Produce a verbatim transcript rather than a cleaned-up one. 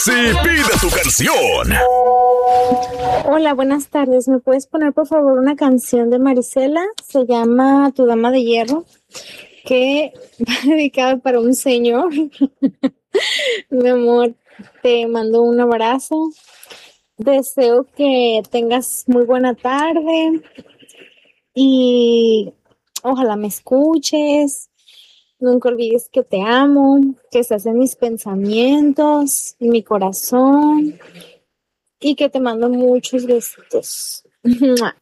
Sí, pide tu canción. Hola, buenas tardes. ¿Me puedes poner por favor una canción de Marisela? Se llama Tu Dama de Hierro, que va dedicada para un señor. Mi amor, te mando un abrazo. Deseo que tengas muy buena tarde y ojalá me escuches. Nunca olvides que te amo, que estás en mis pensamientos, en mi corazón y que te mando muchos besitos.